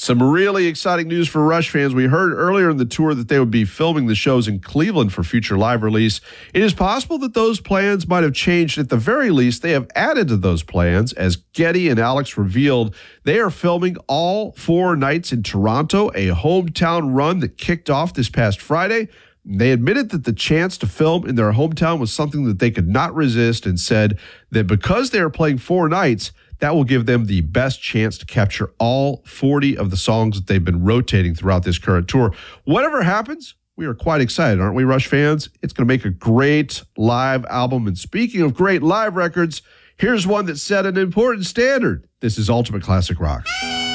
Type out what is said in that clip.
Some really exciting news for Rush fans. We heard earlier in the tour that they would be filming the shows in Cleveland for future live release. It is possible that those plans might have changed. At the very least, they have added to those plans. As Getty and Alex revealed, they are filming all 4 nights in Toronto, a hometown run that kicked off this past Friday. They admitted that the chance to film in their hometown was something that they could not resist, and said that because they are playing 4 nights, that will give them the best chance to capture all 40 of the songs that they've been rotating throughout this current tour. Whatever happens, we are quite excited, aren't we, Rush fans? It's going to make a great live album. And speaking of great live records, here's one that set an important standard. This is Ultimate Classic Rock.